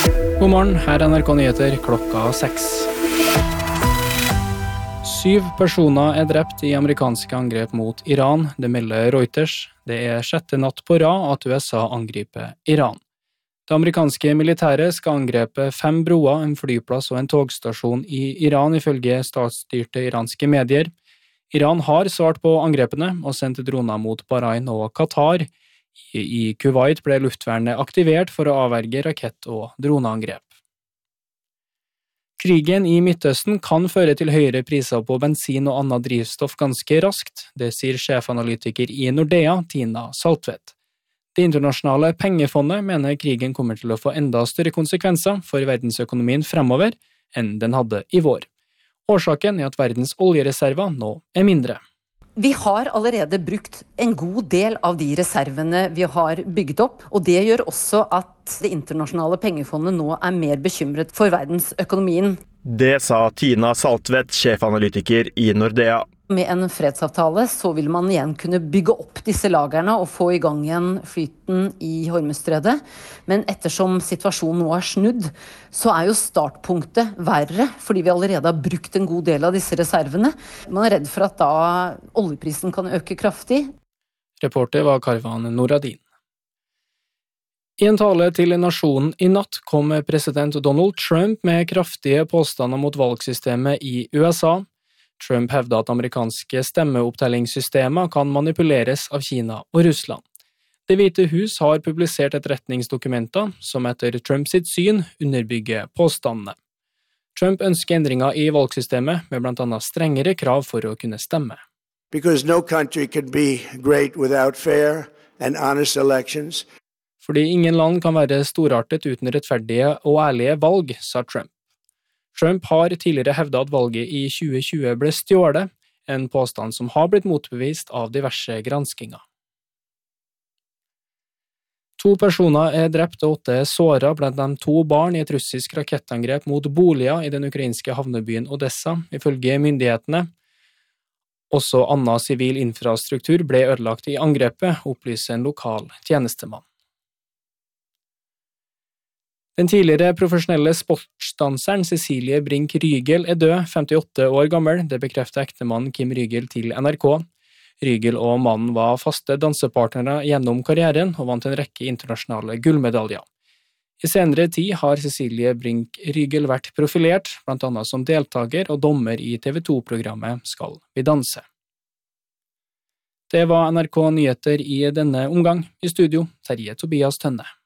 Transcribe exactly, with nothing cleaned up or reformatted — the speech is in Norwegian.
God morgen, her er N R K Nyheter klokka seks. Syv personer er drept i amerikanske angrep mot Iran, det melder Reuters. Det er sjette natt på rad at U S A angriper Iran. Det amerikanske militæret skal angrepe fem broer, en flyplass og en togstasjon i Iran, ifølge statsstyrte iranske medier. Iran har svart på angrepene og sendt droner mot Bahrain og Qatar. I Kuwait ble luftvernet aktivert for å avverge rakett- og droneangrep. Krigen i Midtøsten kan føre til høyere priser på bensin og annet drivstoff ganske raskt, det sier sjefanalytiker i Nordea, Tina Saltvedt. Det internasjonale pengefondet mener krigen kommer til å få enda større konsekvenser for verdensøkonomien fremover enn den hadde i vår. Årsaken er at verdens oljereserver nå er mindre. Vi har allerede brukt en god del av de reservene vi har bygget opp, og det gjør også at det internasjonale pengefondet nå er mer bekymret for verdensøkonomien. Det sa Tina Saltvedt, sjefanalytiker i Nordea. Med en fredsavtale så vil man igjen kunne bygge opp disse lagerne og få i gang igjen flyten i Hormuzstredet. Men ettersom situasjonen nå er snudd, så er jo startpunktet verre, fordi vi allerede har brukt en god del av disse reservene. Man er redd for at da oljeprisen kan øke kraftig. Reporter var Karvan Noradin. I en tale til nasjonen i natt kom president Donald Trump med kraftige påstander mot valgsystemet i U S A. Trump hevda at amerikanske stemmeopptellingssystemer kan manipuleres av Kina og Russland. Det hvite hus har publisert etterretningsdokumenter som etter Trumps sitt syn underbygger påstandene. Trump ønsker endringer i valgsystemet med blant annet strengere krav for å kunne stemme. Because no country can be great without fair and honest elections. Fordi ingen land kan være storartet uten rettferdige og ærlige valg, sa Trump. Trump har tidligere hevdet at valget i tjue tjue ble stjålet, en påstand som har blitt motbevist av diverse granskinger. To personer er drept og åtte er såret, blant dem to barn i et russisk rakettangrep mot boliger i den ukrainske havnebyen Odessa, ifølge myndighetene. Også annen sivil infrastruktur ble ødelagt i angrepet, opplyser en lokal tjenestemann. Den tidligere profesjonelle sportsdanseren Cecilie Brink Rygel er død, femtiåtte år gammel, det bekrefter ektemannen Kim Rygel til N R K. Rygel og mannen var faste dansepartnere gjennom karrieren og vant en rekke internasjonale gullmedaljer. I senere tid har Cecilie Brink Rygel vært profilert, blant annet som deltaker og dommer i T V to-programmet Skal vi danse. Det var N R K Nyheter i denne omgang. I studio, Terje Tobias Tønne.